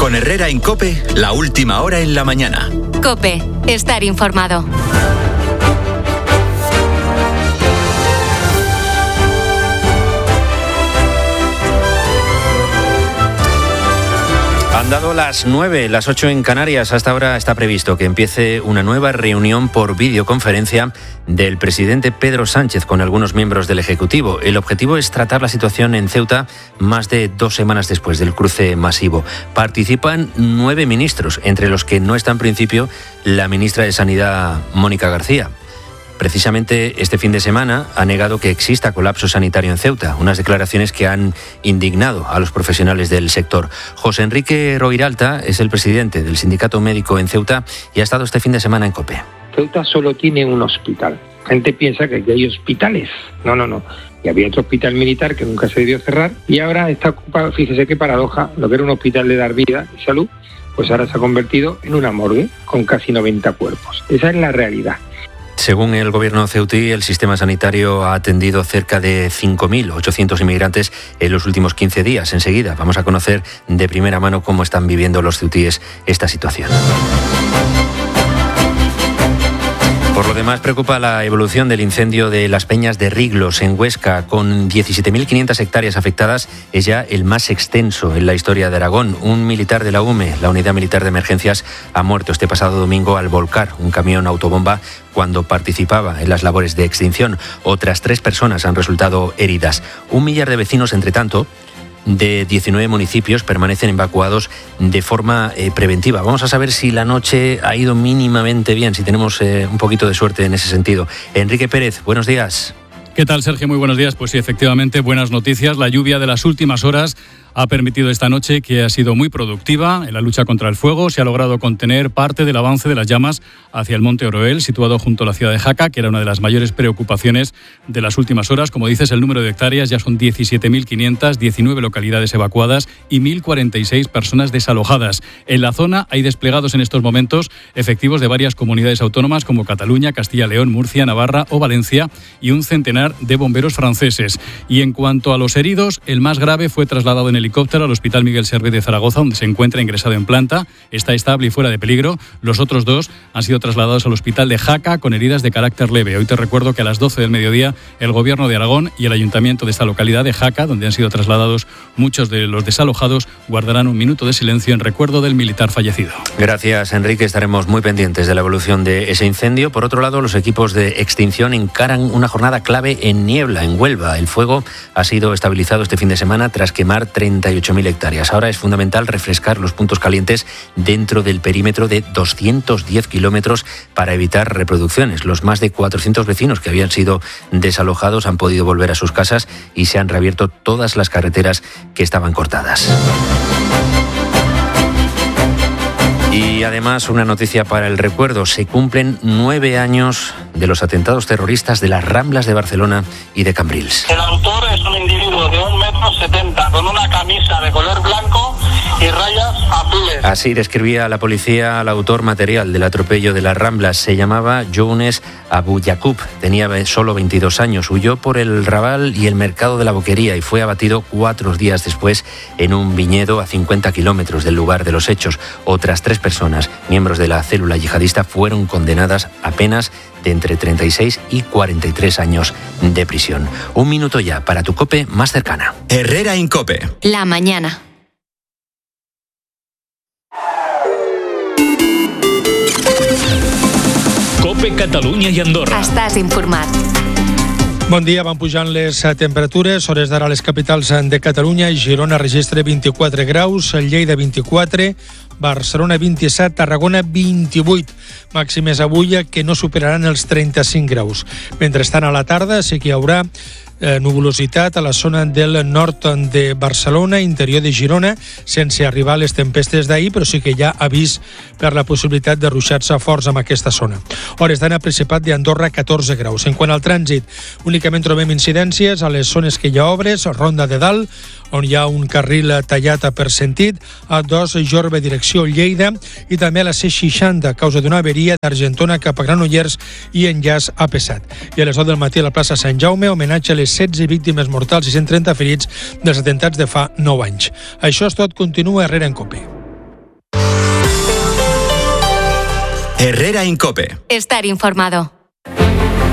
Con Herrera en COPE, la última hora en la mañana. COPE, estar informado. Han dado las 9, las 8 en Canarias. Hasta ahora está previsto que empiece una nueva reunión por videoconferencia del presidente Pedro Sánchez con algunos miembros del Ejecutivo. El objetivo es tratar la situación en Ceuta más de 2 semanas después del cruce masivo. Participan 9 ministros, entre los que no está en principio la ministra de Sanidad, Mónica García. Precisamente este fin de semana ha negado que exista colapso sanitario en Ceuta, unas declaraciones que han indignado a los profesionales del sector. José Enrique Roiralta es el presidente del Sindicato Médico en Ceuta y ha estado este fin de semana en COPE. Ceuta solo tiene un hospital. La gente piensa que aquí hay hospitales. No. Y había otro hospital militar que nunca se debió cerrar y ahora está ocupado, fíjese qué paradoja, lo que era un hospital de dar vida y salud, pues ahora se ha convertido en una morgue con casi 90 cuerpos. Esa es la realidad. Según el gobierno ceutí, el sistema sanitario ha atendido cerca de 5.800 inmigrantes en los últimos 15 días. Enseguida vamos a conocer de primera mano cómo están viviendo los ceutíes esta situación. Por lo demás, preocupa la evolución del incendio de las Peñas de Riglos en Huesca. Con 17.500 hectáreas afectadas, es ya el más extenso en la historia de Aragón. Un militar de la UME, la Unidad Militar de Emergencias, ha muerto este pasado domingo al volcar un camión autobomba cuando participaba en las labores de extinción. Otras 3 personas han resultado heridas. 1 millar de vecinos, entre tanto, de 19 municipios permanecen evacuados de forma preventiva. Vamos a saber si la noche ha ido mínimamente bien, si tenemos un poquito de suerte en ese sentido. Enrique Pérez, buenos días. ¿Qué tal, Sergio? Muy buenos días. Pues sí, efectivamente, buenas noticias. La lluvia de las últimas horas ha permitido esta noche, que ha sido muy productiva en la lucha contra el fuego. Se ha logrado contener parte del avance de las llamas hacia el monte Oroel, situado junto a la ciudad de Jaca, que era una de las mayores preocupaciones de las últimas horas. Como dices, el número de hectáreas ya son 17.500, 19 localidades evacuadas y 1.046 personas desalojadas. En la zona hay desplegados en estos momentos efectivos de varias comunidades autónomas como Cataluña, Castilla y León, Murcia, Navarra o Valencia y un centenar de bomberos franceses. Y en cuanto a los heridos, el más grave fue trasladado en helicóptero al Hospital Miguel Servet de Zaragoza, donde se encuentra ingresado en planta. Está estable y fuera de peligro. Los otros 2 han sido trasladados al Hospital de Jaca con heridas de carácter leve. Hoy te recuerdo que a las 12 del mediodía el Gobierno de Aragón y el Ayuntamiento de esta localidad de Jaca, donde han sido trasladados muchos de los desalojados, guardarán un minuto de silencio en recuerdo del militar fallecido. Gracias, Enrique. Estaremos muy pendientes de la evolución de ese incendio. Por otro lado, los equipos de extinción encaran una jornada clave en Niebla, en Huelva. El fuego ha sido estabilizado este fin de semana tras quemar 38.000 hectáreas. Ahora es fundamental refrescar los puntos calientes dentro del perímetro de 210 kilómetros para evitar reproducciones. Los más de 400 vecinos que habían sido desalojados han podido volver a sus casas y se han reabierto todas las carreteras que estaban cortadas. Y además, una noticia para el recuerdo. Se cumplen 9 años de los atentados terroristas de las Ramblas de Barcelona y de Cambrils. El autor es un individuo de 1,70 m con una camisa de color blanco y rayas azules. Así describía la policía al autor material del atropello de las Ramblas. Se llamaba Younes Abu Yaqub. Tenía solo 22 años. Huyó por el Raval y el Mercado de la Boquería y fue abatido 4 días después en un viñedo a 50 kilómetros del lugar de los hechos. Otras 3 personas, miembros de la célula yihadista, fueron condenadas a penas de entre 36 y 43 años de prisión. Un minuto ya para tu COPE más cercana. Herrera en COPE. La mañana. COPE Catalunya i Andorra. Estàs informat. Bon dia, van pujant les temperatures. Hores d'ara a les capitals de Catalunya. Girona registra 24 graus, Lleida 24, Barcelona 27, Tarragona 28. Màximes avui que no superaran els 35 graus. Mentrestant, a la tarda sí que hi haurà nuvolositat a la zona del nord de Barcelona, interior de Girona, sense arribar a les tempestes d'ahir, però sí que hi ha avís per la possibilitat de ruixats forts en aquesta zona. Hores d'ara, Principat d'Andorra, 14 graus. En quant al trànsit, únicament trobem incidències a les zones que hi ha obres, Ronda de Dalt, on hi ha un carril tallat per sentit, A2 Jorba direcció Lleida, i també a la C60 a causa d'una averia d'Argentona cap a Granollers i enllaç a Pesat. I a les 10 del matí a la plaça Sant Jaume, homenatge a les 16 víctimes mortals i 130 ferits dels atentats de fa 9 anys. Això és tot, continua Herrera en COPE. Herrera Incope. Estar informado.